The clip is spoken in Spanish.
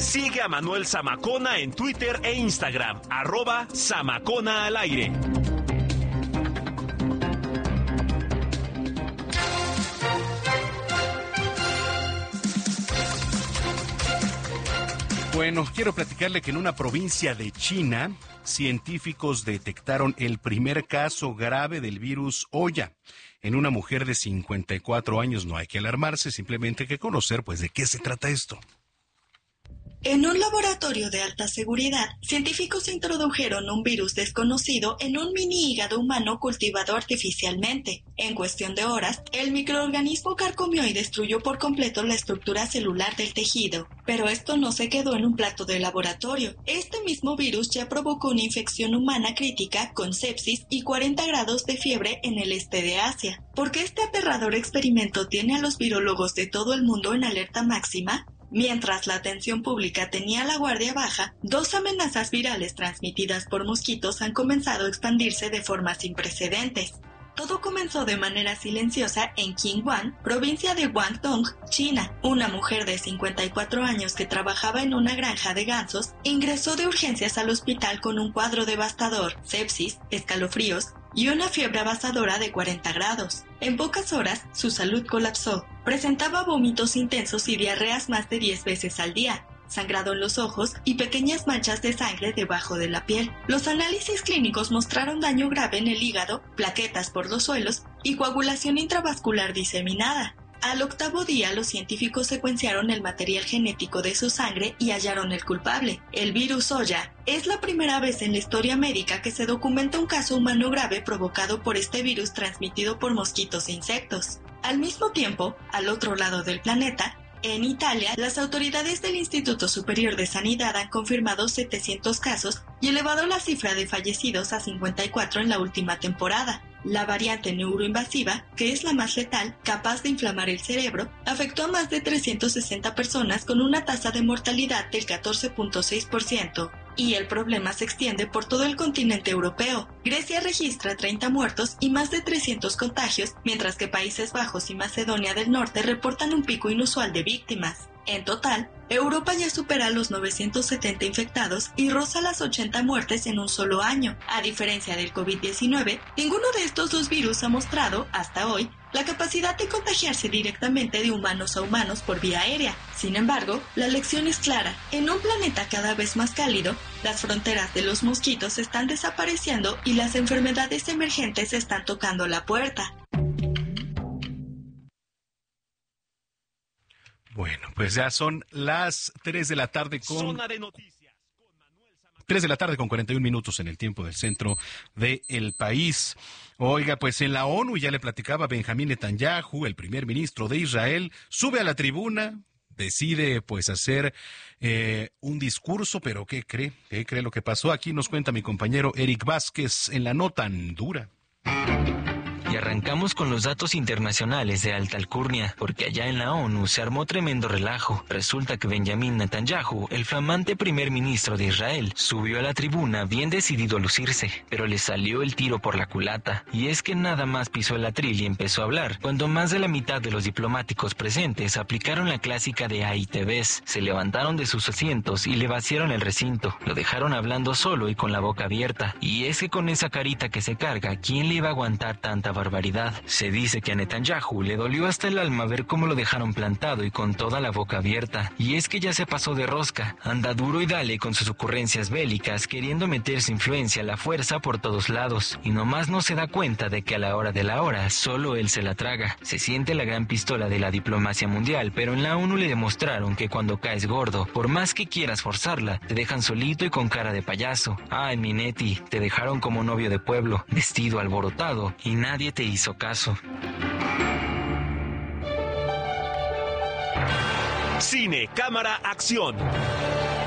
Sigue a Manuel Zamacona en Twitter e Instagram, @Zamacona al aire. Bueno, quiero platicarle que en una provincia de China, científicos detectaron el primer caso grave del virus Hoya en una mujer de 54 años. No hay que alarmarse, simplemente hay que conocer, pues, de qué se trata esto. En un laboratorio de alta seguridad, científicos introdujeron un virus desconocido en un mini hígado humano cultivado artificialmente. En cuestión de horas, el microorganismo carcomió y destruyó por completo la estructura celular del tejido. Pero esto no se quedó en un plato de laboratorio. Este mismo virus ya provocó una infección humana crítica con sepsis y 40 grados de fiebre en el este de Asia. ¿Por qué este aterrador experimento tiene a los virólogos de todo el mundo en alerta máxima? Mientras la atención pública tenía la guardia baja, 2 amenazas virales transmitidas por mosquitos han comenzado a expandirse de forma sin precedentes. Todo comenzó de manera silenciosa en Qingyuan, provincia de Guangdong, China. Una mujer de 54 años que trabajaba en una granja de gansos ingresó de urgencias al hospital con un cuadro devastador, sepsis, escalofríos y una fiebre abrasadora de 40 grados. En pocas horas, su salud colapsó. Presentaba vómitos intensos y diarreas más de 10 veces al día, sangrado en los ojos y pequeñas manchas de sangre debajo de la piel. Los análisis clínicos mostraron daño grave en el hígado, plaquetas por los suelos y coagulación intravascular diseminada. Al 8º día, los científicos secuenciaron el material genético de su sangre y hallaron el culpable, el virus Hoya. Es la primera vez en la historia médica que se documenta un caso humano grave provocado por este virus transmitido por mosquitos e insectos. Al mismo tiempo, al otro lado del planeta, en Italia, las autoridades del Instituto Superior de Sanidad han confirmado 700 casos y elevado la cifra de fallecidos a 54 en la última temporada. La variante neuroinvasiva, que es la más letal, capaz de inflamar el cerebro, afectó a más de 360 personas con una tasa de mortalidad del 14.6%. Y el problema se extiende por todo el continente europeo. Grecia registra 30 muertos y más de 300 contagios, mientras que Países Bajos y Macedonia del Norte reportan un pico inusual de víctimas. En total, Europa ya supera los 970 infectados y roza las 80 muertes en un solo año. A diferencia del COVID-19, ninguno de estos 2 virus ha mostrado, hasta hoy, la capacidad de contagiarse directamente de humanos a humanos por vía aérea. Sin embargo, la lección es clara. En un planeta cada vez más cálido, las fronteras de los mosquitos están desapareciendo y las enfermedades emergentes están tocando la puerta. Bueno, pues ya son las 3 de la tarde con... Zona de noticias. 3 de la tarde con 41 minutos en el tiempo del centro del país. Oiga, pues en la ONU, ya le platicaba, Benjamín Netanyahu, el primer ministro de Israel, sube a la tribuna, decide pues hacer un discurso, pero ¿qué cree? ¿Qué cree lo que pasó? Aquí nos cuenta mi compañero Eric Vázquez en la No Tan Dura. Y arrancamos con los datos internacionales de alta alcurnia, porque allá en la ONU se armó tremendo relajo. Resulta que Benjamín Netanyahu, el flamante primer ministro de Israel, subió a la tribuna bien decidido a lucirse, pero le salió el tiro por la culata. Y es que nada más pisó el atril y empezó a hablar, cuando más de la mitad de los diplomáticos presentes aplicaron la clásica de ahí te ves. Se levantaron de sus asientos y le vaciaron el recinto. Lo dejaron hablando solo y con la boca abierta. Y es que con esa carita que se carga, ¿quién le iba a aguantar tanta barbaridad? Se dice que a Netanyahu le dolió hasta el alma ver cómo lo dejaron plantado y con toda la boca abierta. Y es que ya se pasó de rosca, anda duro y dale con sus ocurrencias bélicas, queriendo meter su influencia a la fuerza por todos lados. Y nomás no se da cuenta de que a la hora de la hora, solo él se la traga. Se siente la gran pistola de la diplomacia mundial, pero en la ONU le demostraron que cuando caes gordo, por más que quieras forzarla, te dejan solito y con cara de payaso. Ay, mi Neti, te dejaron como novio de pueblo, vestido alborotado, y nadie te hizo caso. Cine, cámara, acción.